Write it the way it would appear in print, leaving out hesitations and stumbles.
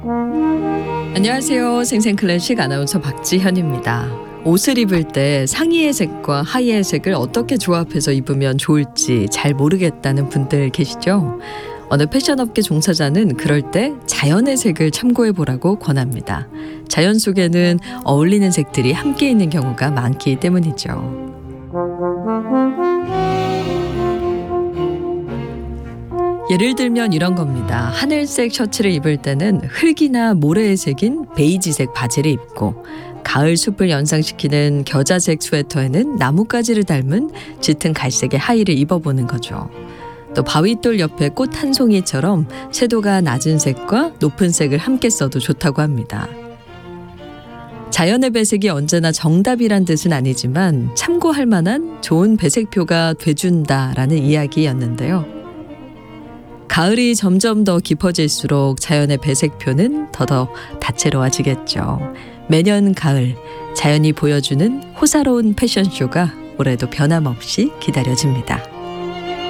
안녕하세요. 생생클래식 아나운서 박지현입니다. 옷을 입을 때 상의의 색과 하의의 색을 어떻게 조합해서 입으면 좋을지 잘 모르겠다는 분들 계시죠? 어느 패션업계 종사자는 그럴 때 자연의 색을 참고해 보라고 권합니다. 자연 속에는 어울리는 색들이 함께 있는 경우가 많기 때문이죠. 예를 들면 이런 겁니다. 하늘색 셔츠를 입을 때는 흙이나 모래의 색인 베이지색 바지를 입고, 가을 숲을 연상시키는 겨자색 스웨터에는 나뭇가지를 닮은 짙은 갈색의 하의를 입어보는 거죠. 또 바위돌 옆에 꽃 한 송이처럼 채도가 낮은 색과 높은 색을 함께 써도 좋다고 합니다. 자연의 배색이 언제나 정답이란 뜻은 아니지만 참고할 만한 좋은 배색표가 돼준다라는 이야기였는데요. 가을이 점점 더 깊어질수록 자연의 배색표는 더더 다채로워지겠죠. 매년 가을, 자연이 보여주는 호사로운 패션쇼가 올해도 변함없이 기다려집니다.